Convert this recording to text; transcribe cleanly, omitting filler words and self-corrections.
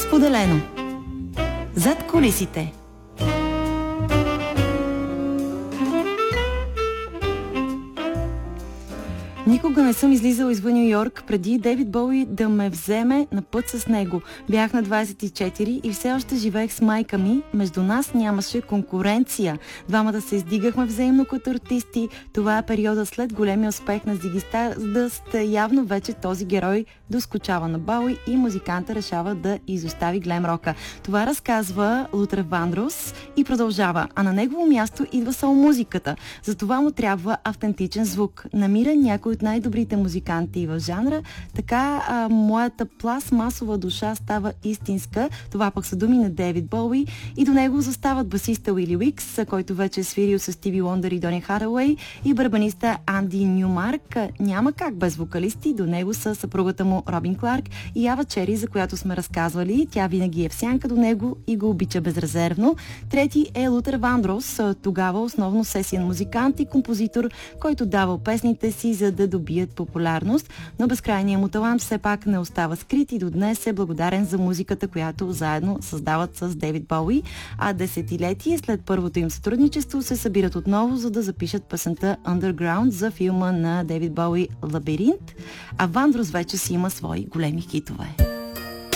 Споделено. Зад кулисите. Никога не съм излизала извън Ню Йорк преди Дейвид Боуи да ме вземе на път с него. Бях на 24 и все още живеех с майка ми. Между нас нямаше конкуренция. Двамата се издигахме взаимно като артисти. Това е периода след големия успех на Зиги Стардъст. Явно вече този герой доскучава на Боуи и музиканта решава да изостави глем рока. Това разказва Лутер Вандрос и продължава. А на негово място идва само музиката. Затова му трябва автентичен звук. Намира някой от най-добрите музиканти в жанра, така моята пластмасова душа става истинска. Това пък са думи на Дейвид Боуи и до него застават басиста Уили Уикс, който вече е свирил с Стиви Уондър и Дони Хаraway, и барабаниста Анди Нюмарк. Няма как без вокалисти. До него са съпругата му Робин Кларк и Ава Чери, за която сме разказвали. Тя винаги е в сянка до него и го обича безрезервно. Трети е Лутер Вандрос, тогава основно сесиен музикант и композитор, който давал песните си, за да добият популярност, но безкрайният му талант все пак не остава скрит и до днес е благодарен за музиката, която заедно създават с Дейвид Боуи, а десетилетие след първото им сътрудничество се събират отново, за да запишат песента Underground за филма на Дейвид Боуи Лабиринт, а Вандрос вече си има свои големи хитове.